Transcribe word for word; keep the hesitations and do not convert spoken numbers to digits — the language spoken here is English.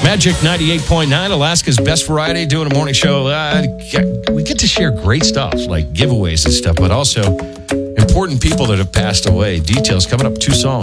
Magic ninety-eight point nine, Alaska's best variety, doing a morning show. Uh, we get to share great stuff like giveaways and stuff, but also important people that have passed away. Details coming up, two songs.